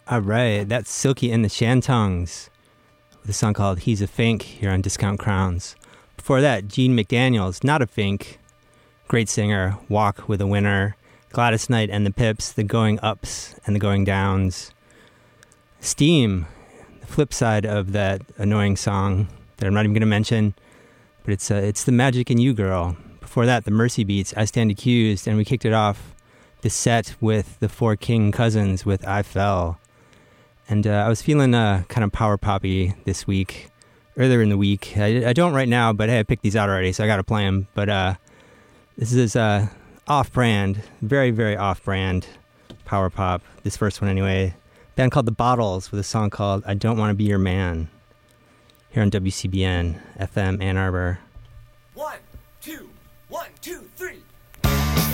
All right, that's Silky and the Shantongs with a song called He's a Fink here on Discount Crowns. Before that, Gene McDaniels, Not a Fink, great singer, Walk with a Winner, Gladys Knight and the Pips, the Going Ups and the Going Downs, Steam, the flip side of that annoying song that I'm not even going to mention, but it's The Magic in You Girl. Before that, the Mercy Beats, I Stand Accused, and we kicked it off the set with the Four King Cousins with I Fell. And I was feeling kind of power poppy this week, earlier in the week. I don't right now, but hey, I picked these out already, so I got to play them. But this is off-brand, very, very off-brand power pop, this first one anyway. Band called The Bottles with a song called I Don't Want to Be Your Man, here on WCBN, FM Ann Arbor. 1, 2, 1, 2, 3.